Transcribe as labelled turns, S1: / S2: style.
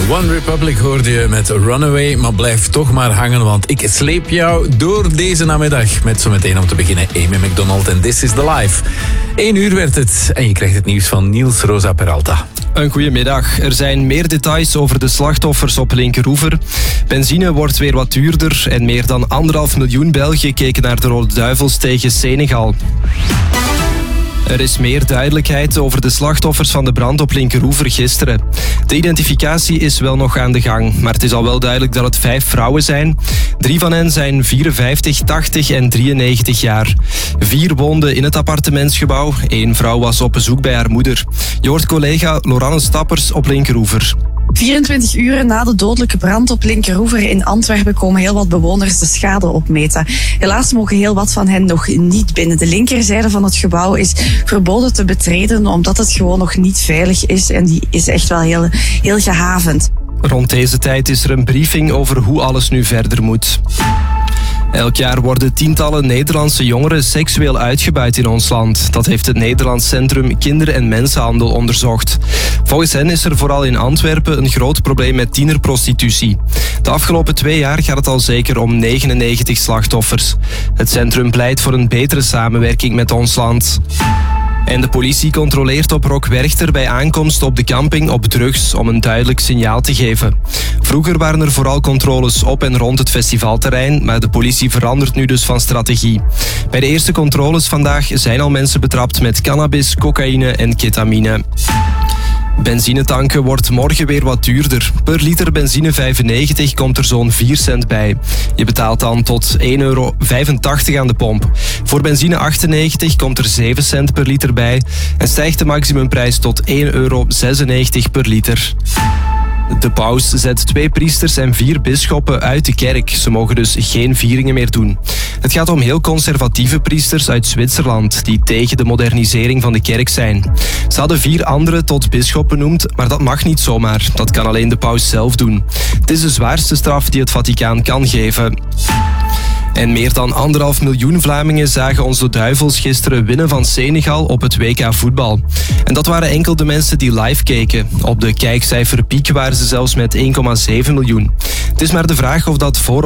S1: One Republic hoorde je met Runaway, maar blijf toch maar hangen, want ik sleep jou door deze namiddag. Met zometeen om te beginnen Amy McDonald en This is the Life. 1 uur werd het en je krijgt het nieuws van Niels Rosa Peralta.
S2: Een goedemiddag. Er zijn meer details over de slachtoffers op Linkeroever. Benzine wordt weer wat duurder en meer dan 1,5 miljoen Belgen keken naar de Rode Duivels tegen Senegal. Er is meer duidelijkheid over de slachtoffers van de brand op Linkeroever gisteren. De identificatie is wel nog aan de gang, maar het is al wel duidelijk dat het 5 vrouwen zijn. 3 van hen zijn 54, 80 en 93 jaar. 4 woonden in het appartementsgebouw. 1 vrouw was op bezoek bij haar moeder. Je hoort collega Loranne Stappers op Linkeroever.
S3: 24 uur na de dodelijke brand op Linkeroever in Antwerpen komen heel wat bewoners de schade opmeten. Helaas mogen heel wat van hen nog niet binnen. De linkerzijde van het gebouw is verboden te betreden omdat het gewoon nog niet veilig is en die is echt wel heel gehavend.
S2: Rond deze tijd is er een briefing over hoe alles nu verder moet. Elk jaar worden tientallen Nederlandse jongeren seksueel uitgebuit in ons land. Dat heeft het Nederlands Centrum Kinder- en Mensenhandel onderzocht. Volgens hen is er vooral in Antwerpen een groot probleem met tienerprostitutie. De afgelopen 2 jaar gaat het al zeker om 99 slachtoffers. Het centrum pleit voor een betere samenwerking met ons land. En de politie controleert op Rock Werchter bij aankomst op de camping op drugs om een duidelijk signaal te geven. Vroeger waren er vooral controles op en rond het festivalterrein, maar de politie verandert nu dus van strategie. Bij de eerste controles vandaag zijn al mensen betrapt met cannabis, cocaïne en ketamine. Benzinetanken wordt morgen weer wat duurder. Per liter benzine 95 komt er zo'n 4 cent bij. Je betaalt dan tot €1,85 aan de pomp. Voor benzine 98 komt er 7 cent per liter bij en stijgt de maximumprijs tot €1,96 per liter. De paus zet 2 priesters en 4 bisschoppen uit de kerk. Ze mogen dus geen vieringen meer doen. Het gaat om heel conservatieve priesters uit Zwitserland die tegen de modernisering van de kerk zijn. Ze hadden 4 anderen tot bisschop benoemd, maar dat mag niet zomaar. Dat kan alleen de paus zelf doen. Het is de zwaarste straf die het Vaticaan kan geven. En meer dan 1,5 miljoen Vlamingen zagen onze Duivels gisteren winnen van Senegal op het WK voetbal. En dat waren enkel de mensen die live keken. Op de kijkcijferpiek waren ze zelfs met 1,7 miljoen. Het is maar de vraag of dat voor